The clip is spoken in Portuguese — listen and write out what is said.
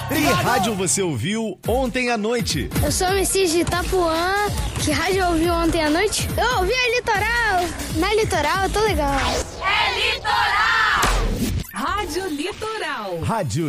Que rádio você ouviu ontem à noite? Eu sou o Messias de Itapuã. Que rádio eu ouvi ontem à noite? Eu ouvi a Litoral. Na Litoral eu tô legal. É Litoral! Rádio Litoral. Rádio